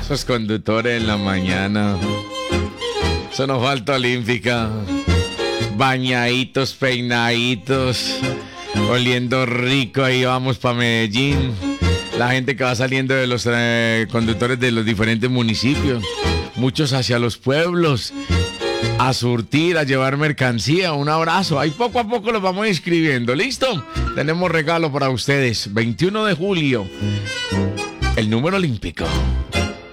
Esos conductores en la mañana. Eso no falta olímpica. Bañaditos, peinaditos, oliendo rico, ahí vamos para Medellín. La gente que va saliendo de los conductores de los diferentes municipios, muchos hacia los pueblos, a surtir, a llevar mercancía. Un abrazo, ahí poco a poco los vamos inscribiendo, ¿listo? Tenemos regalo para ustedes, 21 de julio, el número olímpico.